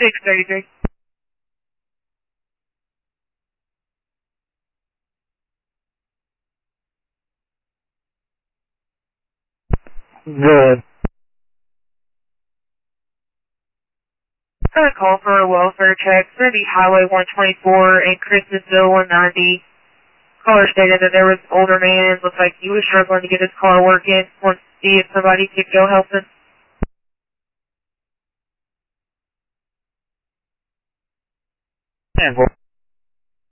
633. Good. Got a call for a welfare check. It's going to be Highway 124 and Christmasville 190. Caller stated that there was an older man. Looks like he was struggling to get his car working. Wants to see if somebody could go help him. And